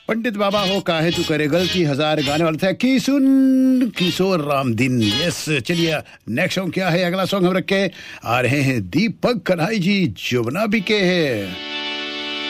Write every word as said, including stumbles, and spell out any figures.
पंडित बाबा हो काहे तू करे गलती हजार गाने वाला था की सुन किशोर राम दिन। यस चलिए नेक्स्ट सॉन्ग क्या है, अगला सॉन्ग हम रखे आ रहे हैं दीपक कन्हाई जी जुबना भी के है।